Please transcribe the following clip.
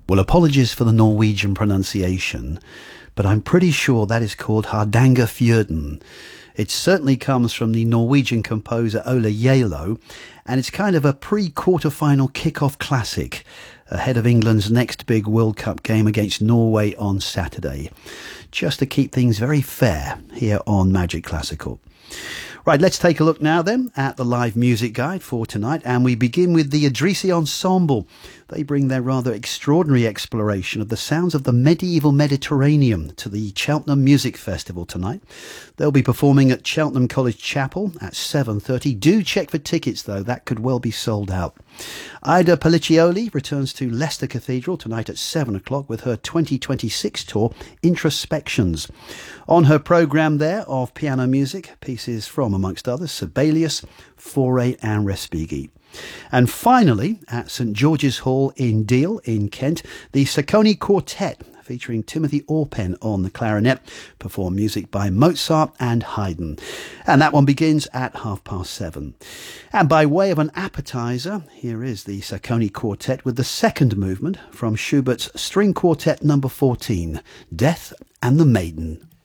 Well, apologies for the Norwegian pronunciation, but I'm pretty sure that is called Hardangerfjorden. It certainly comes from the Norwegian composer Ola Yalo, and it's kind of a pre-quarter-final kick-off classic ahead of England's next big World Cup game against Norway on Saturday. Just to keep things very fair here on Magic Classical. Right, let's take a look now then at the live music guide for tonight, and we begin with the Idrissi Ensemble. They bring their rather extraordinary exploration of the sounds of the medieval Mediterranean to the Cheltenham Music Festival tonight. They'll be performing at Cheltenham College Chapel at 7:30. Do check for tickets though, that could well be sold out. Ida Paliccioli returns to Leicester Cathedral tonight at 7 o'clock with her 2026 tour, Introspections. On her programme there of piano music, pieces from, amongst others, Sibelius, Fauré and Respighi. And finally, at St George's Hall in Deal in Kent, the Sacconi Quartet, featuring Timothy Orpen on the clarinet, perform music by Mozart and Haydn. And that one begins at 7:30. And by way of an appetizer, here is the Sacconi Quartet with the second movement from Schubert's String Quartet number 14, Death and the Maiden.